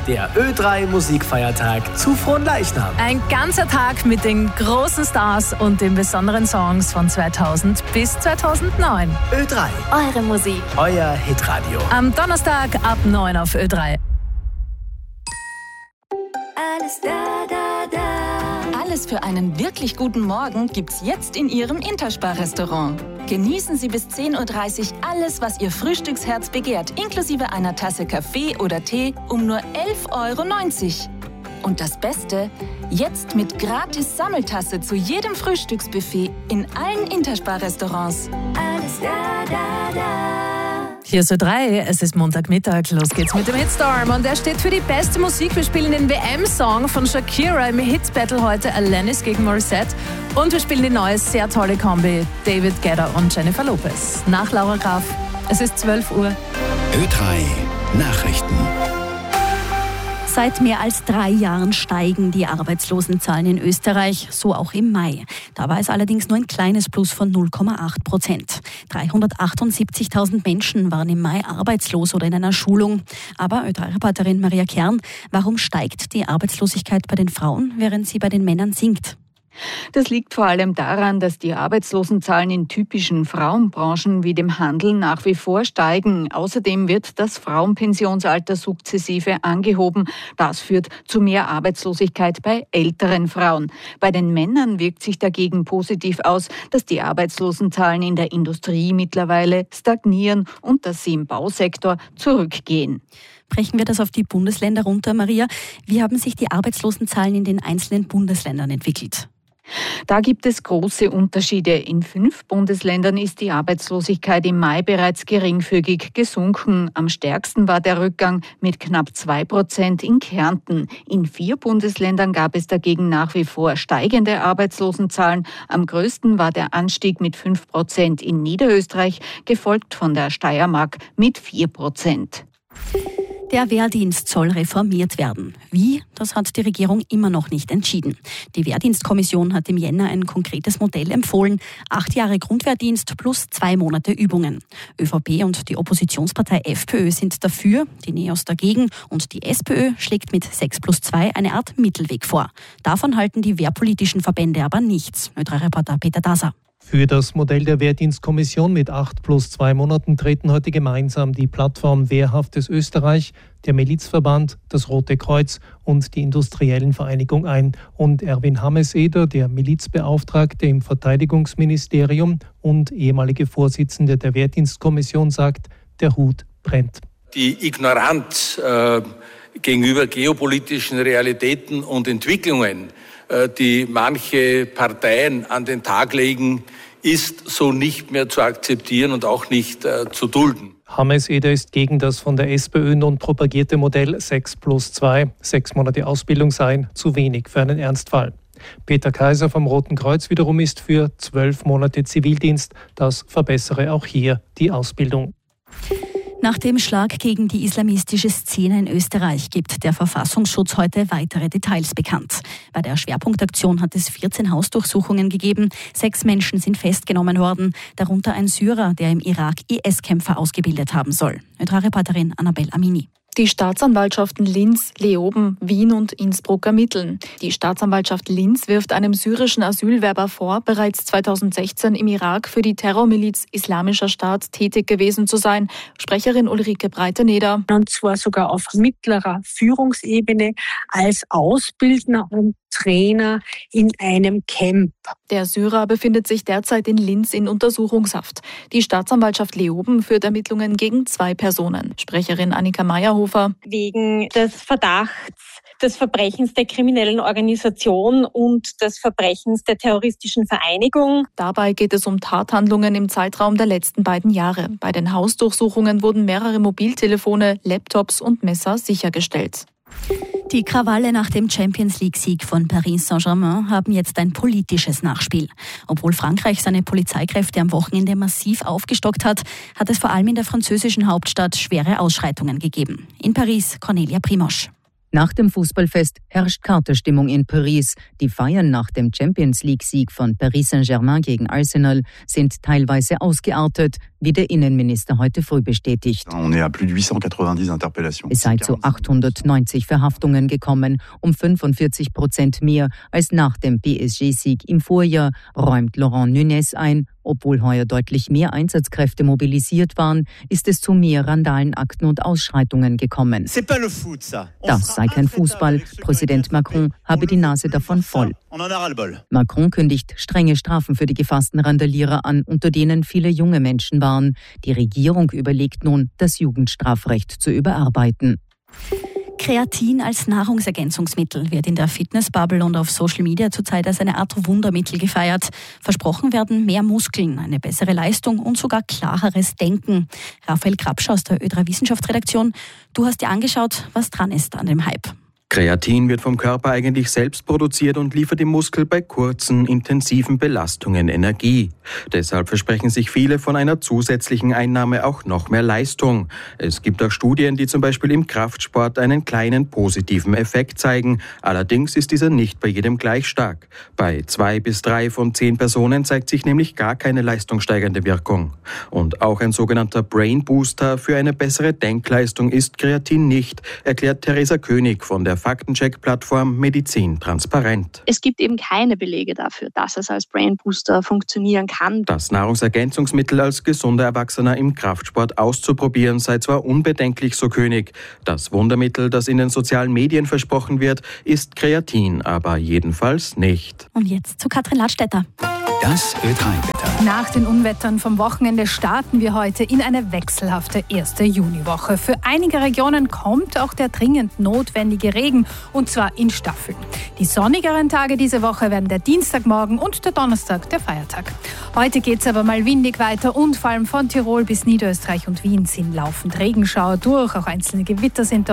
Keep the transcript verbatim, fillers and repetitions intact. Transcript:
der Ö drei Musikfeiertag zu Fronleichnam. Ein ganzer Tag mit den großen Stars und den besonderen Songs von zweitausend bis zweitausendneun. Ö drei. Eure Musik. Euer Hitradio. Am Donnerstag ab neun auf Ö drei. Alles da, da, da. Alles für einen wirklich guten Morgen gibt's jetzt in Ihrem Interspar-Restaurant. Genießen Sie bis zehn Uhr dreißig alles, was Ihr Frühstücksherz begehrt, inklusive einer Tasse Kaffee oder Tee um nur elf Euro neunzig. Und das Beste, jetzt mit gratis Sammeltasse zu jedem Frühstücksbuffet in allen Interspar-Restaurants. Alles da, da, da. Hier ist Ö drei, es ist Montagmittag, los geht's mit dem Hitstorm und er steht für die beste Musik. Wir spielen den W M-Song von Shakira im Hits-Battle heute, Alanis gegen Morissette, und wir spielen die neue, sehr tolle Kombi, David Guetta und Jennifer Lopez. Nach Laura Graf, es ist zwölf Uhr. Ö drei Nachrichten. Seit mehr als drei Jahren steigen die Arbeitslosenzahlen in Österreich, so auch im Mai. Da war es allerdings nur ein kleines Plus von null Komma acht Prozent. dreihundertachtundsiebzigtausend Menschen waren im Mai arbeitslos oder in einer Schulung. Aber Ö drei Reporterin Maria Kern, warum steigt die Arbeitslosigkeit bei den Frauen, während sie bei den Männern sinkt? Das liegt vor allem daran, dass die Arbeitslosenzahlen in typischen Frauenbranchen wie dem Handel nach wie vor steigen. Außerdem wird das Frauenpensionsalter sukzessive angehoben. Das führt zu mehr Arbeitslosigkeit bei älteren Frauen. Bei den Männern wirkt sich dagegen positiv aus, dass die Arbeitslosenzahlen in der Industrie mittlerweile stagnieren und dass sie im Bausektor zurückgehen. Brechen wir das auf die Bundesländer runter, Maria. Wie haben sich die Arbeitslosenzahlen in den einzelnen Bundesländern entwickelt? Da gibt es große Unterschiede. In fünf Bundesländern ist die Arbeitslosigkeit im Mai bereits geringfügig gesunken. Am stärksten war der Rückgang mit knapp zwei Prozent in Kärnten. In vier Bundesländern gab es dagegen nach wie vor steigende Arbeitslosenzahlen. Am größten war der Anstieg mit fünf Prozent in Niederösterreich, gefolgt von der Steiermark mit vier Prozent. Der Wehrdienst soll reformiert werden. Wie? Das hat die Regierung immer noch nicht entschieden. Die Wehrdienstkommission hat im Jänner ein konkretes Modell empfohlen. Acht Jahre Grundwehrdienst plus zwei Monate Übungen. ÖVP und die Oppositionspartei FPÖ sind dafür, die NEOS dagegen und die SPÖ schlägt mit sechs plus zwei eine Art Mittelweg vor. Davon halten die wehrpolitischen Verbände aber nichts. Ö drei Reporter Peter Daser. Für das Modell der Wehrdienstkommission mit acht plus zwei Monaten treten heute gemeinsam die Plattform Wehrhaftes Österreich, der Milizverband, das Rote Kreuz und die Industriellen Vereinigung ein. Und Erwin Hammes-Eder, der Milizbeauftragte im Verteidigungsministerium und ehemalige Vorsitzende der Wehrdienstkommission, sagt, der Hut brennt. Die Ignoranz äh, gegenüber geopolitischen Realitäten und Entwicklungen, die manche Parteien an den Tag legen, ist so nicht mehr zu akzeptieren und auch nicht äh, zu dulden. Hammes-Eder ist gegen das von der SPÖ nun propagierte Modell sechs plus zwei. Sechs Monate Ausbildung seien zu wenig für einen Ernstfall. Peter Kaiser vom Roten Kreuz wiederum ist für zwölf Monate Zivildienst. Das verbessere auch hier die Ausbildung. Nach dem Schlag gegen die islamistische Szene in Österreich gibt der Verfassungsschutz heute weitere Details bekannt. Bei der Schwerpunktaktion hat es vierzehn Hausdurchsuchungen gegeben. Sechs Menschen sind festgenommen worden, darunter ein Syrer, der im Irak I S-Kämpfer ausgebildet haben soll. Ö drei Reporterin Annabel Amini. Die Staatsanwaltschaften Linz, Leoben, Wien und Innsbruck ermitteln. Die Staatsanwaltschaft Linz wirft einem syrischen Asylwerber vor, bereits zweitausendsechzehn im Irak für die Terrormiliz Islamischer Staat tätig gewesen zu sein. Sprecherin Ulrike Breiteneder. Und zwar sogar auf mittlerer Führungsebene als Ausbildner und Trainer in einem Camp. Der Syrer befindet sich derzeit in Linz in Untersuchungshaft. Die Staatsanwaltschaft Leoben führt Ermittlungen gegen zwei Personen. Sprecherin Annika Meyerhofer. Wegen des Verdachts des Verbrechens der kriminellen Organisation und des Verbrechens der terroristischen Vereinigung. Dabei geht es um Tathandlungen im Zeitraum der letzten beiden Jahre. Bei den Hausdurchsuchungen wurden mehrere Mobiltelefone, Laptops und Messer sichergestellt. Die Krawalle nach dem Champions-League-Sieg von Paris Saint-Germain haben jetzt ein politisches Nachspiel. Obwohl Frankreich seine Polizeikräfte am Wochenende massiv aufgestockt hat, hat es vor allem in der französischen Hauptstadt schwere Ausschreitungen gegeben. In Paris Cornelia Primosch. Nach dem Fußballfest herrscht Katerstimmung in Paris. Die Feiern nach dem Champions-League-Sieg von Paris Saint-Germain gegen Arsenal sind teilweise ausgeartet, wie der Innenminister heute früh bestätigt. Es sei zu achthundertneunzig Verhaftungen gekommen, um fünfundvierzig Prozent mehr als nach dem P S G-Sieg im Vorjahr, räumt Laurent Nunez ein. Obwohl heuer deutlich mehr Einsatzkräfte mobilisiert waren, ist es zu mehr Randalenakten und Ausschreitungen gekommen. Das sei kein Fußball. Präsident Macron habe die Nase davon voll. Macron kündigt strenge Strafen für die gefassten Randalierer an, unter denen viele junge Menschen waren. Die Regierung überlegt nun, das Jugendstrafrecht zu überarbeiten. Kreatin als Nahrungsergänzungsmittel wird in der Fitnessbubble und auf Social Media zurzeit als eine Art Wundermittel gefeiert. Versprochen werden mehr Muskeln, eine bessere Leistung und sogar klareres Denken. Raphael Krapsch aus der Ö drei Wissenschaftsredaktion, du hast dir angeschaut, was dran ist an dem Hype. Kreatin wird vom Körper eigentlich selbst produziert und liefert dem Muskel bei kurzen, intensiven Belastungen Energie. Deshalb versprechen sich viele von einer zusätzlichen Einnahme auch noch mehr Leistung. Es gibt auch Studien, die zum Beispiel im Kraftsport einen kleinen positiven Effekt zeigen. Allerdings ist dieser nicht bei jedem gleich stark. Bei zwei bis drei von zehn Personen zeigt sich nämlich gar keine leistungssteigernde Wirkung. Und auch ein sogenannter Brain Booster für eine bessere Denkleistung ist Kreatin nicht, erklärt Theresa König von der Faktencheck-Plattform Medizin transparent. Es gibt eben keine Belege dafür, dass es als Brain Booster funktionieren kann. Das Nahrungsergänzungsmittel als gesunder Erwachsener im Kraftsport auszuprobieren sei zwar unbedenklich, so König. Das Wundermittel, das in den sozialen Medien versprochen wird, ist Kreatin, aber jedenfalls nicht. Und jetzt zu Katrin Ladstätter. Das Ö drei Wetter. Nach den Unwettern vom Wochenende starten wir heute in eine wechselhafte erste Juniwoche. Für einige Regionen kommt auch der dringend notwendige Regen, und zwar in Staffeln. Die sonnigeren Tage diese Woche werden der Dienstagmorgen und der Donnerstag, der Feiertag. Heute geht es aber mal windig weiter und vor allem von Tirol bis Niederösterreich und Wien ziehen laufend Regenschauer durch. Auch einzelne Gewitter sind